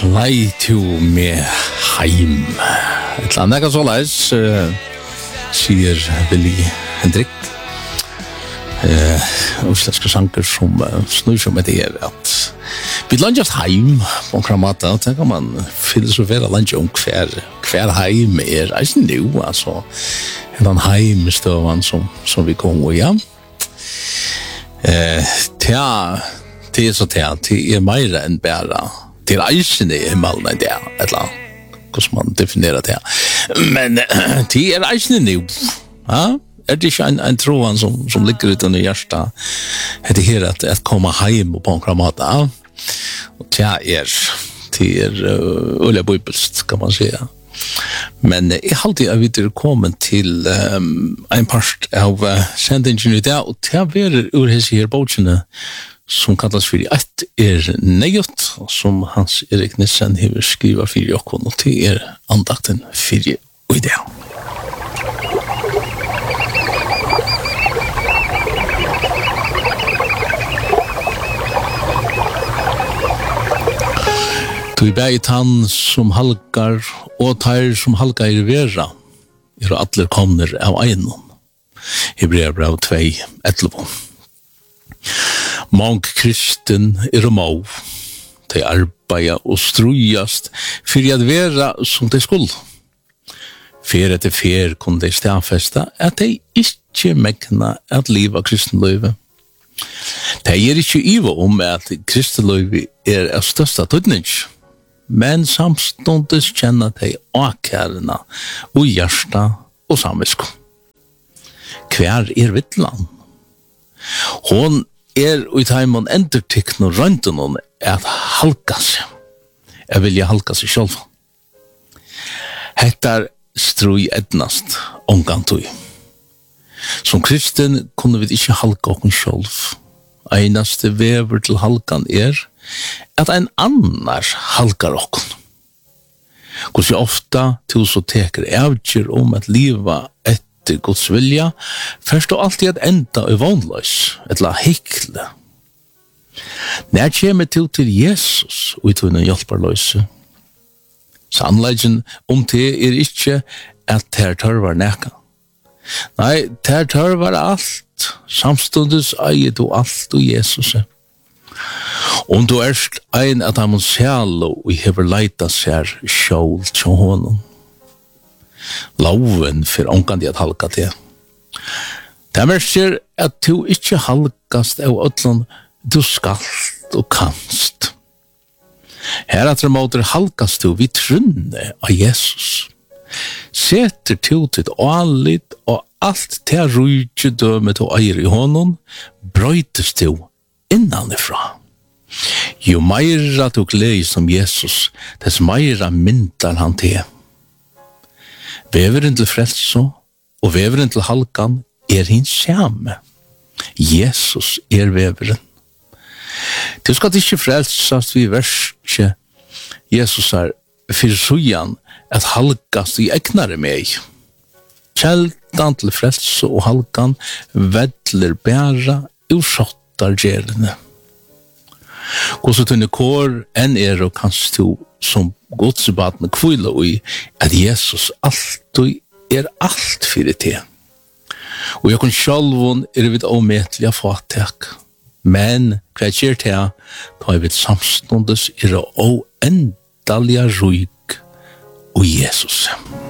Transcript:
Lei to me heim. Et eller annet så leis, sier Willy Hendrik. Uslenske sanger som snur som det at vi landet heim på en kramata, og tenker man filosofere landet om hver heim ikke nu, altså en heimstøvan som vi kommer ja. Det så det mer enn bare til reisen i himmelen enn det, et eller annet, hvordan man definerer det. Men det reisen nu, ja? Det ikke en troen som ligger ut under hjertet, det her at komme hjem på en kramata, og det øyelig bibelsk, kan man si. Men jeg har alltid videre kommet til en part av sendingen i dag, og det er ur hese her bøkene som kallas for et nøyot, som Hans Erik Nissen har skrivet for jokken, og det andakten for i dag. Du bægit han som halkar og tar som halkar i vera alle komner av einon. Hebreerbrev 2:11. Mange kristen må, de arbeida og strujast for at vera som de skulle. Fer etter fer kunne de stafesta at de ikke megna at liva kristenløyve. De ikke iva om at kristenløyve av størsta tøydning, men samståndes kjenner de akærena og hjärsta og samvisko. Hver vittlan? Hon i taimon endertikkn og røyntunon at halka seg. Jeg vilja halka seg sjálf. Hettar strui etnast omgantui. Som kristen kunne vi ikke halka okkur sjálf. Einaste vever til halkan at ein annar halkar okkur. Hvordan ofta til så teker avgjør at liva etter Guds vilja, først og alltid at enda i vannløs, etla hikle. Når kommer til Jesus og i tøyne hjelperløse? Sannleggen det ikke at her tørvar neka. Nei, her tørvar alt, samstundes eier du alt og Jesus. Om du ein at han må sjæle og hever leita seg sjål til honom. Loven for ångande at halka til. Det merker at du ikke halkast av ødlån du skalt og kanst. Her at måter halkast du vid trunne av Jesus. Setter du til alit og alt til rujtje dømet og eier i honom, brøytes du innanifra. Jo meira du gleder som Jesus, dess meira myntar han til. Veveren til frelso og veveren til halkan hins samme. Jesus veveren. Du skal ikke frelsast vi verskje Jesus fyrir sujan at halkast i egnare meg. Kjeldan til frelso og halkan vedler bæra ursottar gjerene. Hvordan tunne kår enn og kanst du som godsbatne kvile i at Jesus alltid alt fyrir te. Og jeg kan sjalvun vid ometliga fatek. Men hva kjer te, da vid samståndes oendaliga ruik og Jesus.